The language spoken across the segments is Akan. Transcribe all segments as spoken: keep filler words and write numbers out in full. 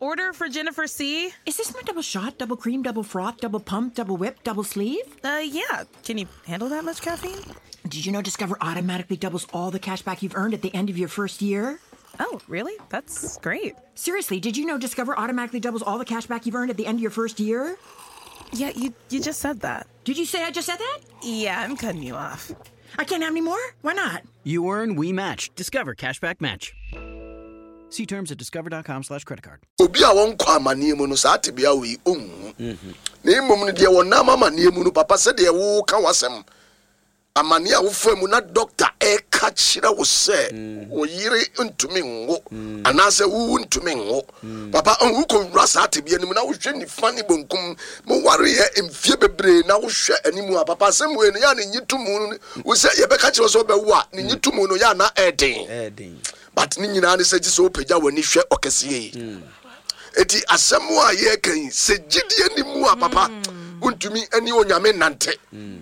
order for Jennifer C. Is this my double shot, double cream, double froth, double pump, double whip, double sleeve? Uh, yeah. Can you handle that much caffeine? Did you know Discover automatically doubles all the cash back you've earned at the end of your first year? Oh, really? That's great. Seriously, did you know Discover automatically doubles all the cash back you've earned at the end of your first year? Yeah, you, you just said that. Did you say I just said that? Yeah, I'm cutting you off. I can't have any more? Why not? You earn, we match. Discover Cashback Match. See terms at discover.com slash credit card. Obi a won kwa manie mu no sa tebia we onhu. Na imom no de won na mama manie mu no papa se de wo ka wasem. Amane a wo famu na doctor e ka kire wo se wo yire ntumi ngo anase wo ntumi ngo papa onhu ko wura sa tebia ni mu na wo hwe ni fani bonkum mo ware ye emfie bebre na wo hwe animu a papa se mu enu ya na nyitumu wo se ye be ka kire so be wo a ni nyitumu no ya na eden eden but ni nyina ne se ji so pagya wani hwe okese yi eti asemu a ye kan se gidie ni mu a papa untumi ani onyame nante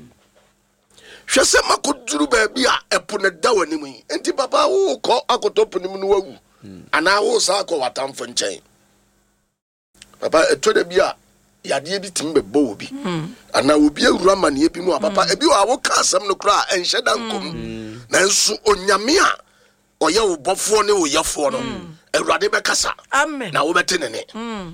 hwese makoduru ba bia epo ne da wani mu enti papa wo ko akotopo ni mu no wagu ana wo sa ko watamfo nchen papa eto de bia yade bi timbe bo obi ana obi awura mane bi mu a papa ebi wa wo ka asem no kra enhye da nkom na nso onyame a oye wo bofo ne wo yefo no awurade be kasa amen na wo betene ne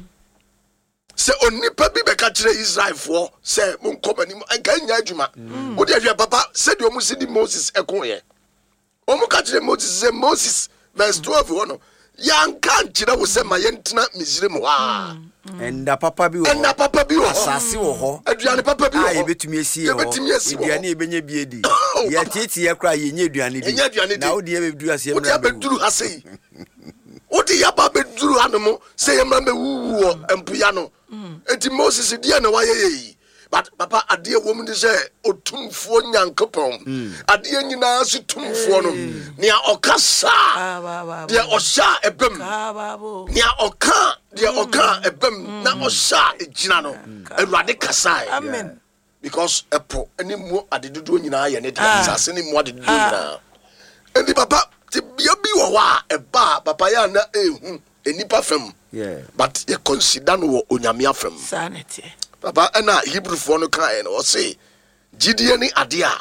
se onipa bi be ka kire Israel fo se mon komani anka nya adwuma wo de ahwe papa se de omu sidi Moses ekonye omu ka kire Moses se Moses verse twelve wono yanka nkire wo se mayentina Misrim ho a enda papa bi wo enda papa bi wo asase wo ho aduane papa bi wo ai betumi esi ho aduane ebenye bi edi ya titi ya kra yenye aduane bi na wo de ye beduru ase wo de beduru ase Odi ya ba beduru anomo se yemra me wuwo empuya no enti Moses die na waye yi but papa ade wom de se otumfo nyankopon ade nyina su tumfo no ne okasa de osha ebem ne oka de oka ebem na osha ejina no awurade kasai amen because epo eni mu ade dodo nyina ye ne de asase ni mu ade dodo nyina enti papa ti bia bi wo wa eba papa ya na ehu enipa fam yeah but you consider no onyame afam sanity papa na Hebrew for no kan no say gidie ni ade a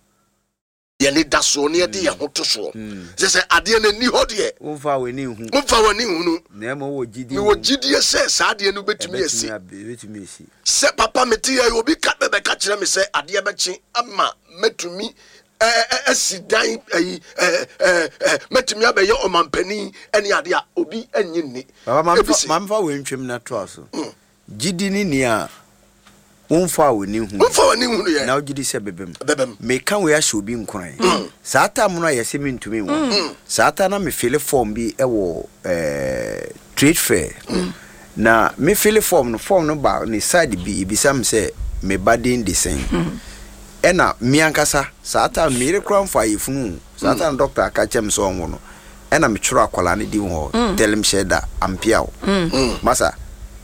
ye ni daso ne de ye hoto so se se ade na ni ho de umfa wani hu umfa wani hu no na mo wo gidie ni wo gidie se sa ade no betumi esi betumi esi se papa meti ya obi ka be be ka kire me se ade be chi ama metumi eh asidan eh eh eh metumi abeye omampani ene ade a obi anyi ni baba mamfa we ntwem na to aso gidi ni ni a umfa we ni hu umfa we ni hu ye na ogidi se bebem bebem me kan we ahye obi nkran saata mo na yese me ntumi wo saata na me file form bi ewo eh trade fair na me file form no form no ba ni side bi ibisam se me badin design ena miankasa saata mere kramfa yefunu saata na doctor akachem so onwo no ena me tworo akwala ne di ho telim sheda ampiao masa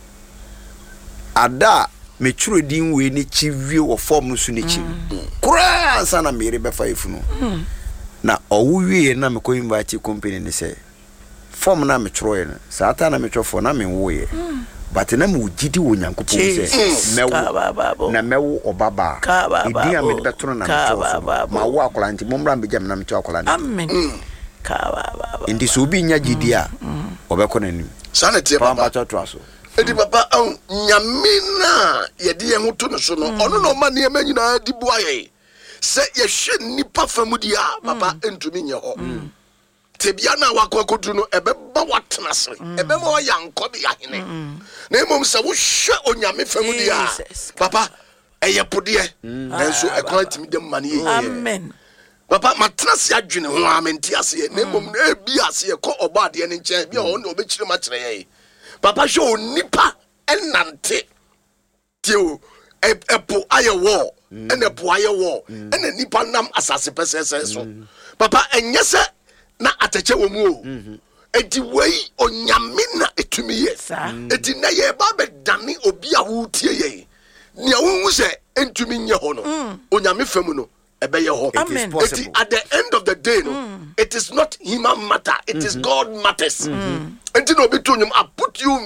ada me tworo din we ni chiwie wo form so ni chi kura sana mere be fa yefunu na owuwie na me ko invite company ni se form na me tworo ye saata na me twofo na me wo ye but na mu gidi wo nyankopon se mewo na mewo obaba idi a me de betono na me ma wo akola nti momra me jam na me to akola nti amen ka baba indi so bi nya gidi a obekọ nanim sanete papa to aso edi papa an nyamina ye de ye hoto no so no ono no ma ne ma nyina di boaye se ye hwe nipa famudi a papa entumi nye ho tebia na wakokodu no ebeba watnase ebema o yanko bi ahene na emom se wo hwe onyame famudi a papa eye pode nanso ekwan timi dem mane ye amen papa matnase adwene ho amenti ase na emom na ebi ase ko obade ne nche bia ho na obekire ma kire ye papa hwe onipa enante tio epo aye wo ene epo aye wo ene nipa nam asase pesese so papa enyese na atache wo mu o enti wei onyame na etumi ye enti na ye ba be dane obi a wo tie ye ne wo se entumi nye ho no onyame famu no ebe ye ho enti at the end of the day no mm. it is not human matter it mm-hmm. is God matters enti no obi to nyum I put you